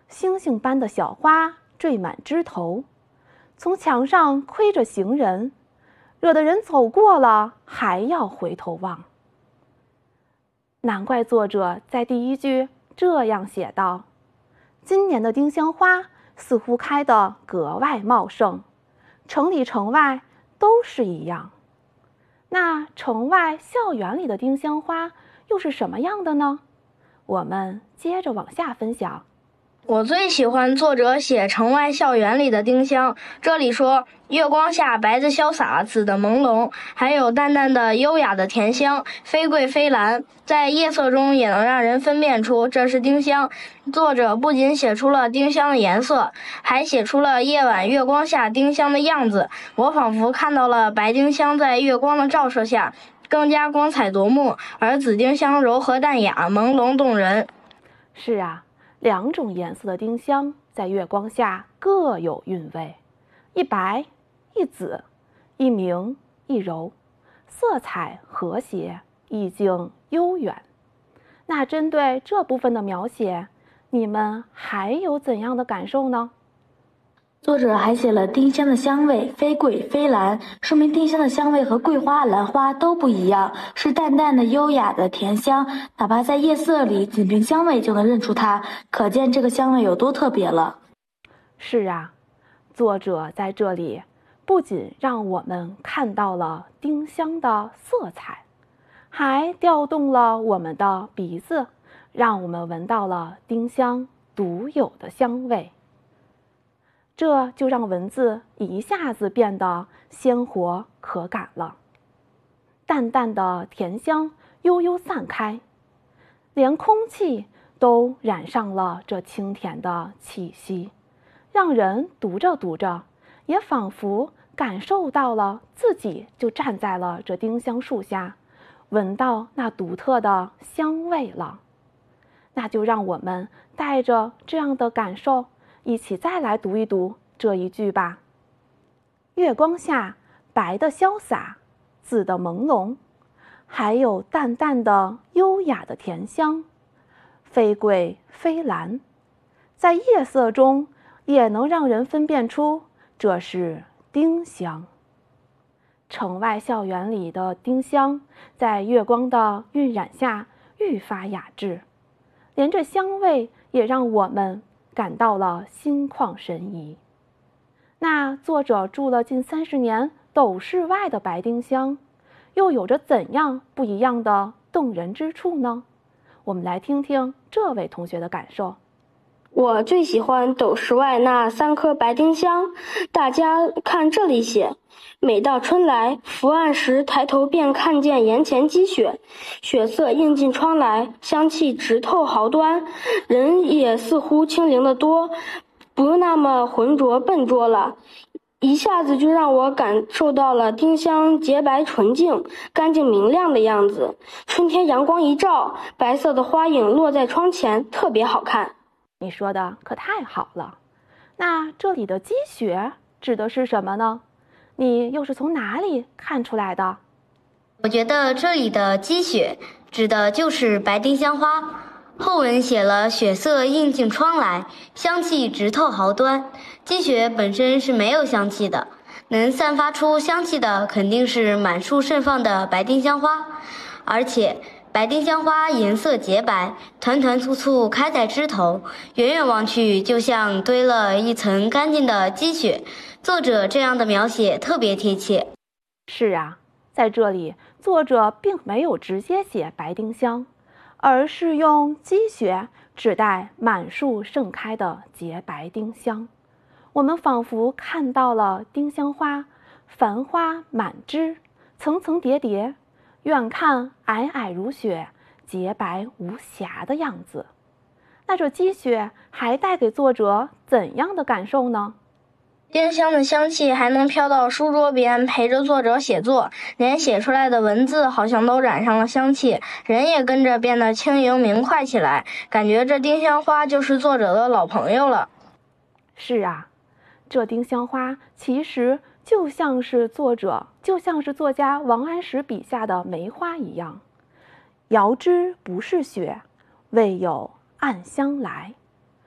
星星般的小花缀满枝头，从墙上窥着行人，惹得人走过了还要回头望。难怪作者在第一句这样写道：今年的丁香花似乎开得格外茂盛，城里城外都是一样。那城外校园里的丁香花又是什么样的呢？我们接着往下分享。 我最喜欢作者写城外校园里的丁香，这里说月光下白的潇洒，紫的朦胧，还有淡淡的优雅的甜香，非桂非兰，在夜色中也能让人分辨出这是丁香。作者不仅写出了丁香的颜色，还写出了夜晚月光下丁香的样子，我仿佛看到了白丁香在月光的照射下更加光彩夺目，而紫丁香柔和淡雅，朦胧动人。 是啊，两种颜色的丁香在月光下各有韵味，一白一紫，一明一柔，色彩和谐，意境悠远。那针对这部分的描写，你们还有怎样的感受呢？ 作者还写了丁香的香味非桂非兰，说明丁香的香味和桂花、兰花都不一样，是淡淡的优雅的甜香，哪怕在夜色里仅凭香味就能认出它，可见这个香味有多特别了。 是啊，作者在这里不仅让我们看到了丁香的色彩，还调动了我们的鼻子，让我们闻到了丁香独有的香味。这就让文字一下子变得鲜活可感了。淡淡的甜香悠悠散开，连空气都染上了这清甜的气息，让人读着读着也仿佛感受到了自己就站在了这丁香树下，闻到那独特的香味了。那就让我们带着这样的感受一起再来读一读这一句吧。月光下白的潇洒，紫的朦胧，还有淡淡的优雅的甜香，非桂非兰，在夜色中也能让人分辨出这是丁香。城外校园里的丁香在月光的晕染下愈发雅致，连这香味也让我们感到了心旷神怡。那作者住了近30年斗室外的白丁香，又有着怎样不一样的动人之处呢？我们来听听这位同学的感受。 我最喜欢斗室外那3棵白丁香，大家看这里写，每到春来，伏案时抬头便看见檐前积雪，雪色映进窗来，香气直透毫端，人也似乎轻灵得多，不那么浑浊笨拙了，一下子就让我感受到了丁香洁白纯净、干净明亮的样子。春天阳光一照，白色的花影落在窗前，特别好看。 你说的可太好了。那这里的积雪指的是什么呢？你又是从哪里看出来的？ 我觉得这里的积雪指的就是白丁香花。后文写了雪色映进窗来，香气直透毫端。积雪本身是没有香气的，能散发出香气的肯定是满树盛放的白丁香花。而且白丁香花颜色洁白，团团簇簇开在枝头，远远望去就像堆了一层干净的积雪。作者这样的描写特别贴切。 是啊，在这里作者并没有直接写白丁香，而是用积雪指代满树盛开的洁白丁香。我们仿佛看到了丁香花繁花满枝，层层叠叠，远看皑皑如雪，洁白无瑕的样子。那这积雪还带给作者怎样的感受呢？ 丁香的香气还能飘到书桌边，陪着作者写作，连写出来的文字好像都染上了香气，人也跟着变得轻盈明快起来，感觉这丁香花就是作者的老朋友了。 是啊，这丁香花其实就像是作家王安石笔下的梅花一样，遥知不是雪，为有暗香来。